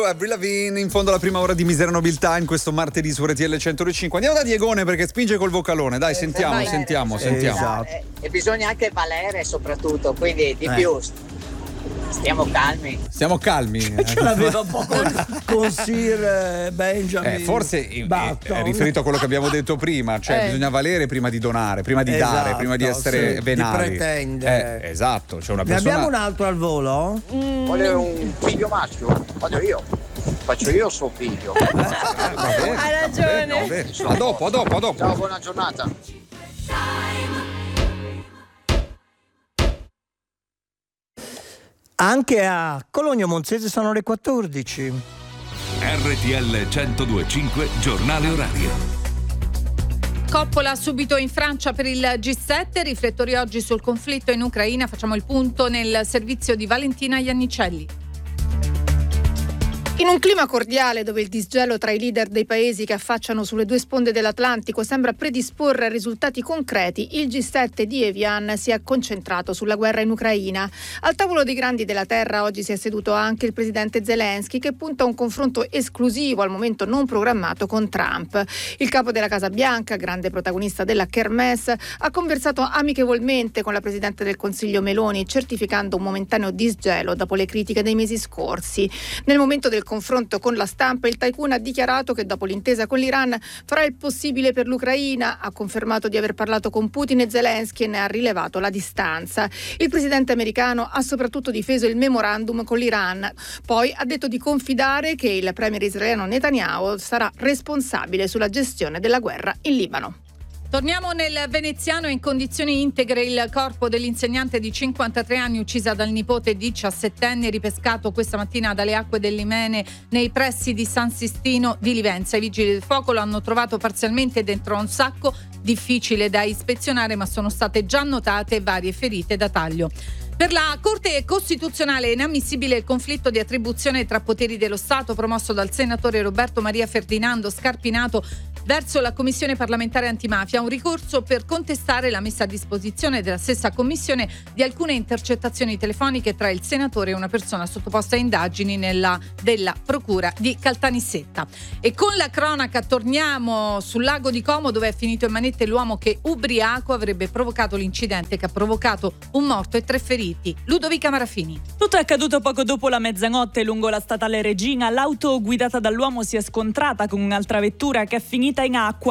Avril Lavigne in fondo alla prima ora di Misera Nobiltà in questo martedì su RTL 105. Andiamo da Diegone perché spinge col vocalone. Dai, sentiamo. Esatto. E bisogna anche valere soprattutto, quindi di più. Stiamo calmi. Ce l'aveva un po' con Sir Benjamin. Forse è riferito a quello che abbiamo detto prima, cioè bisogna valere prima di donare, prima di dare, prima di essere venali. Di pretendere. Esatto, c'è una Ne persona. abbiamo un altro al volo? Vuole un figlio maschio? Faccio io suo figlio. Hai ragione. Va bene. A dopo. Ciao, buona giornata. Anche a Cologno Monzese sono le 14. RTL 102.5 giornale orario. Coppola subito in Francia per il G7, riflettori oggi sul conflitto in Ucraina, facciamo il punto nel servizio di Valentina Iannicelli. In un clima cordiale dove il disgelo tra i leader dei paesi che affacciano sulle due sponde dell'Atlantico sembra predisporre a risultati concreti, il G7 di Evian si è concentrato sulla guerra in Ucraina. Al tavolo dei grandi della terra oggi si è seduto anche il presidente Zelensky, che punta a un confronto esclusivo al momento non programmato con Trump. Il capo della Casa Bianca, grande protagonista della Kermesse, ha conversato amichevolmente con la presidente del Consiglio Meloni, certificando un momentaneo disgelo dopo le critiche dei mesi scorsi. Nel momento del confronto con la stampa, il tycoon ha dichiarato che dopo l'intesa con l'Iran farà il possibile per l'Ucraina, ha confermato di aver parlato con Putin e Zelensky e ne ha rilevato la distanza. Il presidente americano ha soprattutto difeso il memorandum con l'Iran, poi ha detto di confidare che il premier israeliano Netanyahu sarà responsabile sulla gestione della guerra in Libano. Torniamo nel veneziano. In condizioni integre il corpo dell'insegnante di 53 anni uccisa dal nipote 17enne, ripescato questa mattina dalle acque dell'Imene nei pressi di San Sistino di Livenza. I vigili del fuoco lo hanno trovato parzialmente dentro un sacco, difficile da ispezionare, ma sono state già notate varie ferite da taglio. Per la Corte Costituzionale è inammissibile il conflitto di attribuzione tra poteri dello Stato promosso dal senatore Roberto Maria Ferdinando Scarpinato verso la Commissione parlamentare antimafia, un ricorso per contestare la messa a disposizione della stessa Commissione di alcune intercettazioni telefoniche tra il senatore e una persona sottoposta a indagini della Procura di Caltanissetta. E con la cronaca torniamo sul lago di Como, dove è finito in manette l'uomo che ubriaco avrebbe provocato l'incidente che ha provocato un morto e 3 feriti. Ludovica Marafini. Tutto è accaduto poco dopo la mezzanotte lungo la statale Regina. L'auto guidata dall'uomo si è scontrata con un'altra vettura che è finita in acqua.